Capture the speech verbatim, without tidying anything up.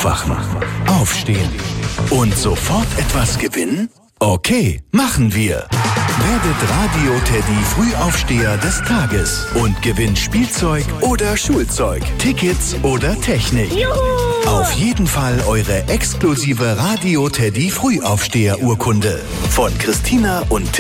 Aufwachen, aufstehen und sofort etwas gewinnen? Okay, machen wir. Werdet Radio Teddy Frühaufsteher des Tages und gewinnt Spielzeug oder Schulzeug, Tickets oder Technik. Juhu! Auf jeden Fall eure exklusive Radio Teddy Frühaufsteher Urkunde von Christina und